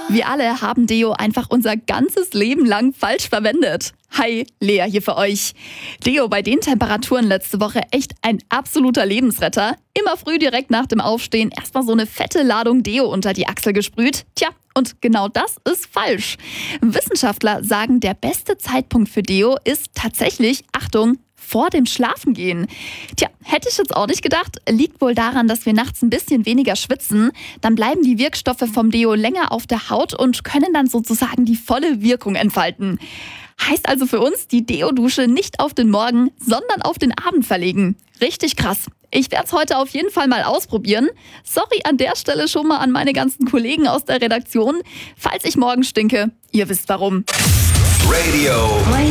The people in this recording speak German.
Wir alle haben Deo einfach unser ganzes Leben lang falsch verwendet. Hi, Lea hier für euch. Deo bei den Temperaturen letzte Woche echt ein absoluter Lebensretter. Immer früh direkt nach dem Aufstehen erstmal so eine fette Ladung Deo unter die Achsel gesprüht. Tja, und genau das ist falsch. Wissenschaftler sagen, der beste Zeitpunkt für Deo ist tatsächlich, Achtung, vor dem Schlafengehen. Tja, hätte ich jetzt auch nicht gedacht. Liegt wohl daran, dass wir nachts ein bisschen weniger schwitzen. Dann bleiben die Wirkstoffe vom Deo länger auf der Haut und können dann sozusagen die volle Wirkung entfalten. Heißt also für uns, die Deo-Dusche nicht auf den Morgen, sondern auf den Abend verlegen. Richtig krass. Ich werde es heute auf jeden Fall mal ausprobieren. Sorry an der Stelle schon mal an meine ganzen Kollegen aus der Redaktion. Falls ich morgen stinke, ihr wisst warum. Radio